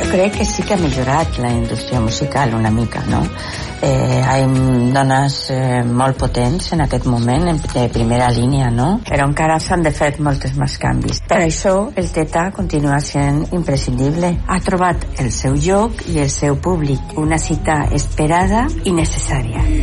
crec que sí que ha millorat la indústria musical una mica, no? Hi ha dones molt potents en aquest moment, de primera línia, no? Però encara s'han de fer moltes més canvis. Per això el Teta continua sent imprescindible. Ha trobat el seu lloc i el seu públic, una cita esperada i necessària.